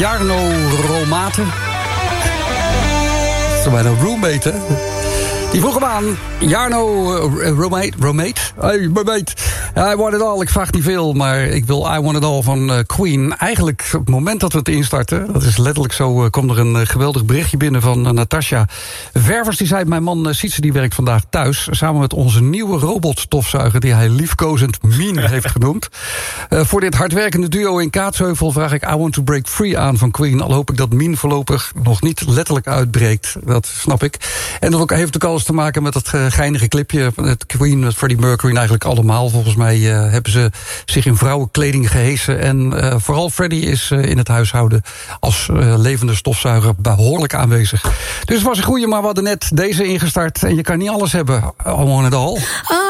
Jarno Romate. Dat is bijna roommate, hè? Die vroeg hem aan, Jarno Romate. Hey, Romate. I want it all. Ik vraag niet veel, maar ik wil I want it all van Queen. Eigenlijk, op het moment dat we het instarten, dat is letterlijk zo, komt er een geweldig berichtje binnen van Natasja Ververs. Die zei, mijn man Sietse, die werkt vandaag thuis, samen met onze nieuwe robotstofzuiger, die hij liefkozend Mien heeft genoemd. Voor dit hardwerkende duo in Kaatsheuvel vraag ik I Want to Break Free aan van Queen. Al hoop ik dat Mien voorlopig nog niet letterlijk uitbreekt. Dat snap ik. En dat heeft ook alles te maken met dat geinige clipje. Het Queen met Freddie Mercury en eigenlijk allemaal. Volgens mij hebben ze zich in vrouwenkleding gehesen. En vooral Freddie is in het huishouden als levende stofzuiger behoorlijk aanwezig. Dus het was een goeie, maar we hadden net deze ingestart. En je kan niet alles hebben. I want it all.